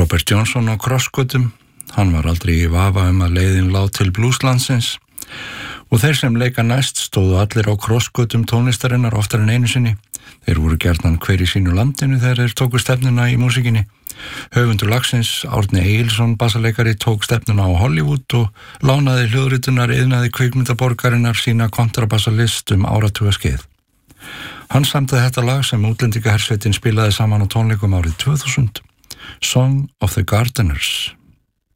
Robert Johnson á krossgötum, hann var aldrei í vafa að leiðin lá til blueslandsins og þeir sem leika næst stóðu allir á krossgötum tónlistarinnar oftar en einu sinni. Þeir voru gjarnan hver í sínu landinu þegar þeir tóku stefnuna í músíkinni. Höfundur lagsins, Árni Egilsson bassaleikari, tók stefnuna á Hollywood og lánaði hljóðritunar iðnaði kvikmyndaborgarinnar sína kontrabassalist áratuga skeið. Hann samdi þetta lag sem útlendingahersveitin spilaði saman á tónleikum árið 2000, Song of the Gardeners.